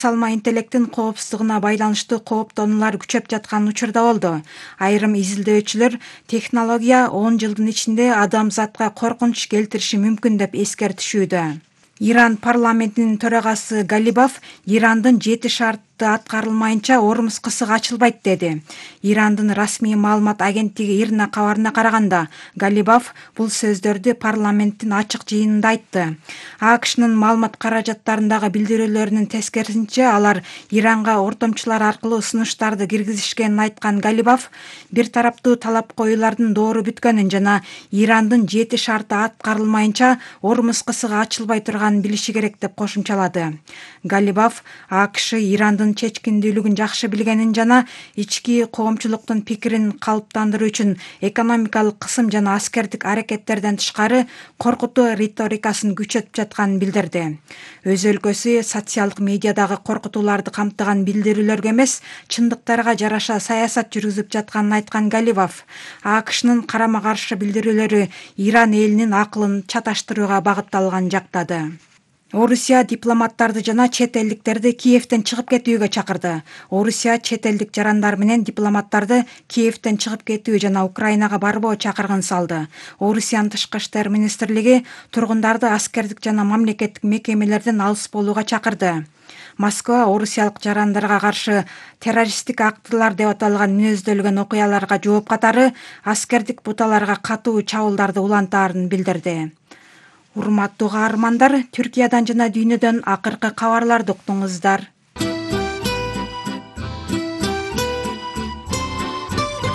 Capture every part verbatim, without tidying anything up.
Салма интеллекттин коопсуздугуна байланыштуу кооптонуулар күчөп жаткан учурда болду. Айрым изилдөөчүлөр технология он жылдын ичинде адамзатка коркунуч келтириши мүмкүн деп эскертишүүдө. Иран парламентинин төрагасы Галибаф Ирандын жети шарты аткарылмайынча Ормуз кысыгы ачылбайт деди. Ирандын расмий маалымат агенттиги Ирна кабарына караганда, Галибаф бул сөздөрдү парламенттин ачык жыйынында айтты. АКШнын маалымат каражаттарындагы билдирүүлөрүнүн тескерисинче, алар Иранга ортомчулар аркылуу сунуштарды киргизишкенин айткан Галибаф, бир тараптуу талап коюулардын доору бүткөнүн жана Ирандын жети шарты аткарылмайынча Ормуз кысыгы ачылбай турганын билиши керек деп кошумчалады. Галибаф АКШ Ирандын чечкиндүүлүгүн жакшы билгенин жана ички коомчулуктун пикирин калыптандыруу үчүн экономикалык кысым жана аскердик аракеттерден тышкары коркутуу риторикасын күчөтүп жатканын билдирди. Өз өлкөсү социалдык медиадагы коркутууларды камтыган билдирүүлөргө эмес, чындыктарга жараша саясат жүргүзүп жатканын айткан Галибаф, АКШнын карама каршы билдирүүлөрү Иран элинин акылын чаташтырууга багытталганын жактады. Орусия дипломаттарды жана чет элдиктерди Киевден чыгып кетүүгө чакырды. Орусия чет элдик жарандар менен дипломаттарды Киевден чыгып кетүү жана Украинага барбоо чакыргын салды. Орусиянын тышкы иштер министрлиги тургундарды аскердик жана мамлекеттик мекемелерден алыс болууга чакырды. Москва орусиялык жарандарга каршы террористтик актылар деп аталган мүнөздөлгөн окуяларга жооп катары аскердик буталарга катуу чабуулдарды улантаарын билдирди. Урматтуу каармандар, Түркиядан жана дүйнөдөн акыркы кабарларды уктуңуздар.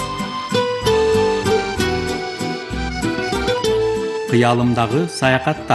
Кыялымдагы саякатта.